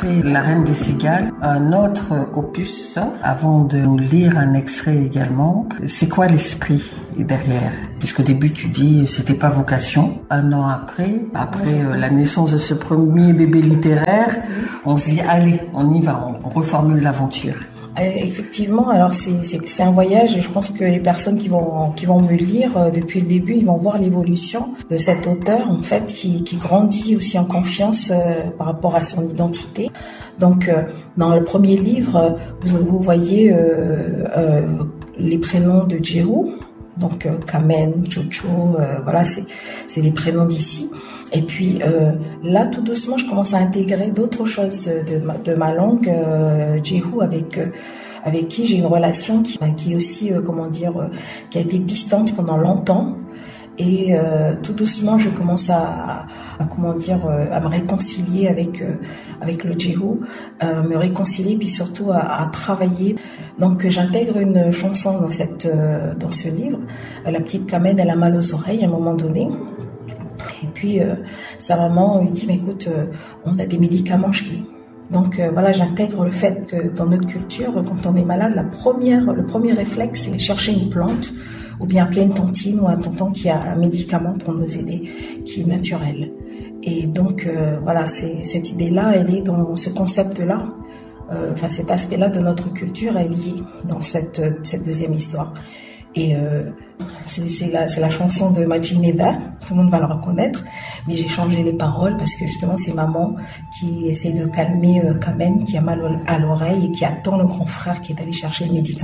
après La Reine des Cigales, un autre opus sort. Avant de nous lire un extrait également, c'est quoi l'esprit derrière? Puisqu'au début tu dis c'était pas vocation. Un an après la naissance de ce premier bébé littéraire, on se dit allez, on y va, on reformule l'aventure. Effectivement, alors c'est un voyage et je pense que les personnes qui vont me lire depuis le début, ils vont voir l'évolution de cet auteur en fait qui grandit aussi en confiance par rapport à son identité. Donc dans le premier livre, vous voyez les prénoms de Djihou, donc Kamen, Chocho, voilà, c'est les prénoms d'ici. Et puis là, tout doucement, je commence à intégrer d'autres choses de ma langue, Djihou, avec qui j'ai une relation qui est aussi, qui a été distante pendant longtemps. Et tout doucement, je commence à me réconcilier avec le Djihou, me réconcilier, puis surtout à travailler. Donc j'intègre une chanson dans ce livre. La petite Kamen, elle a mal aux oreilles à un moment donné. Et puis sa maman lui dit mais écoute, on a des médicaments chez nous. Donc voilà, j'intègre le fait que dans notre culture, quand on est malade, le premier réflexe c'est chercher une plante ou bien appeler une tantine ou un tonton qui a un médicament pour nous aider, qui est naturel. Et donc voilà, cette idée-là, elle est dans ce concept-là. Cet aspect-là de notre culture est lié dans cette deuxième histoire. Et c'est la chanson de Majineda, tout le monde va le reconnaître, mais j'ai changé les paroles parce que justement c'est maman qui essaie de calmer Kamen qui a mal à l'oreille et qui attend le grand frère qui est allé chercher le médicament.